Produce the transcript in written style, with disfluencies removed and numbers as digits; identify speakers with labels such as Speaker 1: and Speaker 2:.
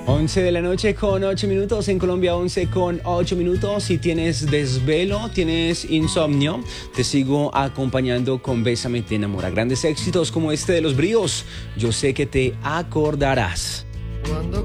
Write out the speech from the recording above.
Speaker 1: 11 de la noche con 8 minutos, en Colombia 11 con 8 minutos. Si tienes desvelo, tienes insomnio, te sigo acompañando con Bésame te enamora. Grandes éxitos como este de Los Bríos, yo sé que te acordarás.
Speaker 2: Cuando